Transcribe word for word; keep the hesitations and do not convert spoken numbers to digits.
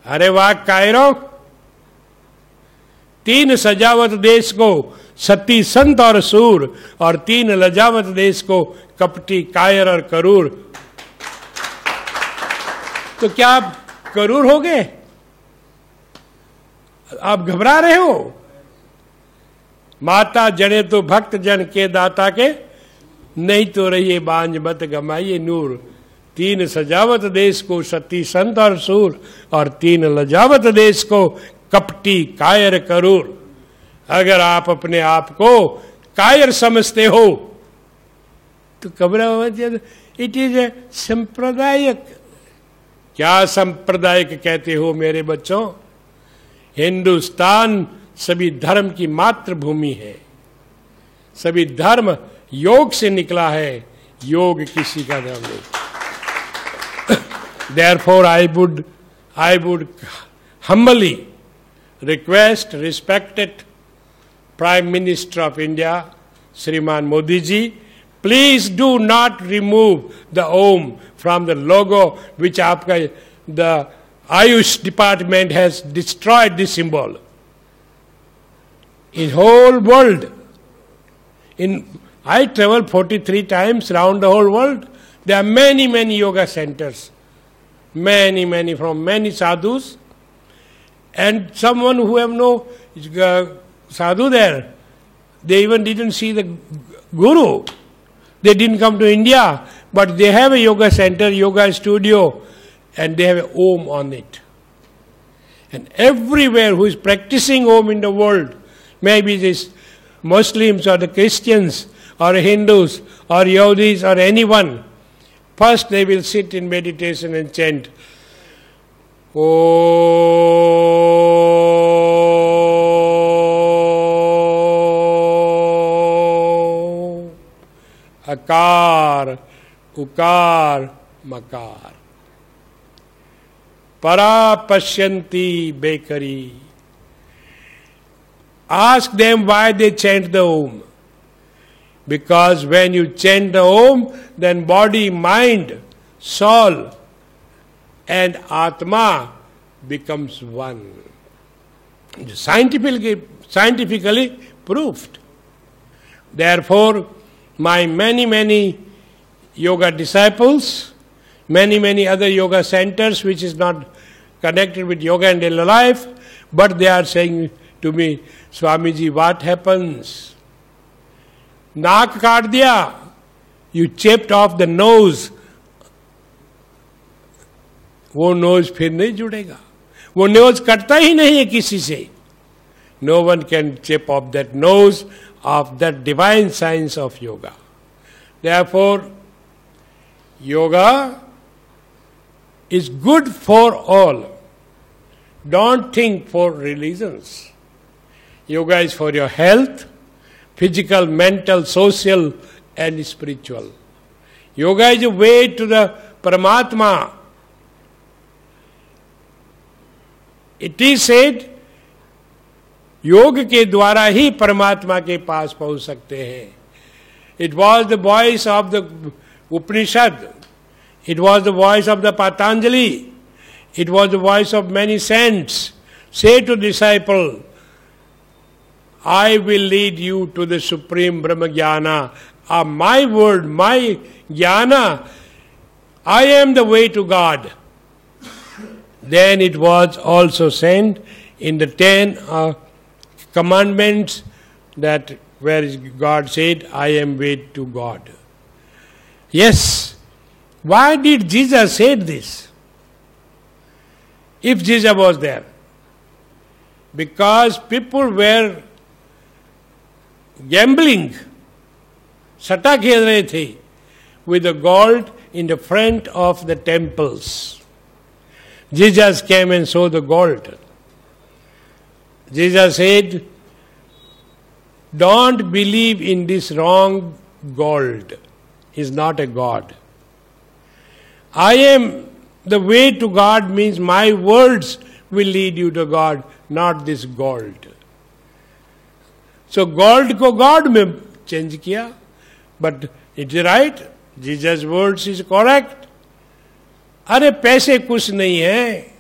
अरे वाह कायरो, तीन सजावट देश को सती संत और सूर, और तीन लजावत देश को कपटी कायर और करूर। तो क्या आप करूर हो गए? आप घबरा रहे हो? माता जने तो भक्त जन के दाता के, नहीं तो रहिए बांझ मत गमाइए नूर। तीन सजावत देश को सती संत और सूर, और तीन लजावत देश को कपटी कायर करूर। अगर आप अपने आप को कायर समझते हो तो घबरा, इट इज ए सांप्रदायिक। क्या सांप्रदायिक कहते हो मेरे बच्चों? हिंदुस्तान सभी धर्म की मातृभूमि है। सभी धर्म योग से निकला है, योग किसी का धर्म नहीं। Therefore I would I would humbly request respected Prime Minister of India, Shriman Modi ji, please do not remove the Om from the logo which आपका the Ayush department has destroyed this symbol. In whole world, in I travel forty-three times around the whole world. There are many many yoga centers, many many from many sadhus, and someone who have no uh, sadhu there. They even didn't see the guru. They didn't come to India, but they have a yoga center, yoga studio, and they have an Om on it. And everywhere who is practicing Om in the world, maybe this Muslims or the Christians or Hindus or Yahudis or anyone, first they will sit in meditation and chant Om Akar Ukar Makar Para Pashyanti Bekari. Ask them why they chant the Om. Because when you chant the Om, then body, mind, soul and Atma becomes one. Scientifically, scientifically proved. Therefore, my many, many yoga disciples, many, many other yoga centers which is not connected with yoga and daily life, but they are saying to me, Swamiji, what happens? नाक काट दिया, you chipped off the nose, वो knows फिर नहीं जुड़ेगा, वो knows कटता ही नहीं है किसी से. No one can chip off that nose of that divine science of yoga. Therefore, yoga is good for all. Don't think for religions. Yoga is for your health, physical, mental, social and spiritual. Yoga is a way to the Paramatma. It is said, योग के द्वारा ही परमात्मा के पास पहुंच सकते हैं. It was the voice of the Upanishad. It was the voice of the Patanjali. It was the voice of many saints. Say to disciple, I will lead you to the supreme Brahma Jnana. Uh, my word, my Jnana, I am the way to God. Then it was also said in the ten uh, commandments that where God said, I am way to God. Yes. Why did Jesus say this? If Jesus was there. Because people were gambling, सट्टा खेल रहे थे with the gold in the front of the temples. Jesus came and saw the gold. Jesus said, don't believe in this wrong gold. He is not a God. I am the way to God means my words will lead you to God, not this gold. So gold को God में change किया, but it is right. Jesus' words is correct. अरे पैसे कुछ नहीं है,